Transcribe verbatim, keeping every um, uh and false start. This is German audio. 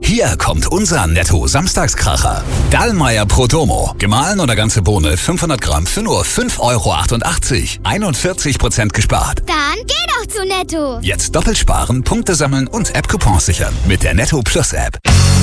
Hier kommt unser Netto-Samstagskracher. Dallmayr Prodomo. Gemahlen oder ganze Bohne fünfhundert Gramm für nur fünf Euro achtundachtzig. einundvierzig Prozent gespart. Dann geh doch zu Netto. Jetzt doppelt sparen, Punkte sammeln und App-Coupons sichern. Mit der Netto Plus App.